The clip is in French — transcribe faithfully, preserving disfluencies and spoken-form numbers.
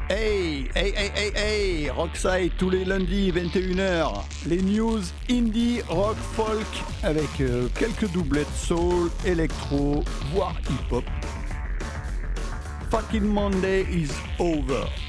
Hey, hey, hey, hey, hey, Rockside tous les lundis vingt et une heures. Les news indie, rock, folk avec euh, quelques doublettes soul, électro, voire hip-hop. Fucking Monday is over.